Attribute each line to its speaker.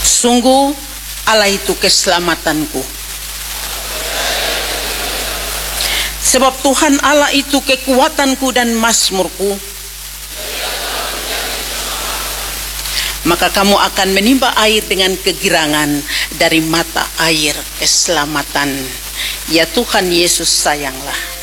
Speaker 1: Sungguh Allah itu keselamatanku. Sebab Tuhan Allah itu kekuatanku dan mazmurku. Maka kamu akan menimba air dengan kegirangan dari mata air keselamatan. Ya Tuhan Yesus, sayanglah.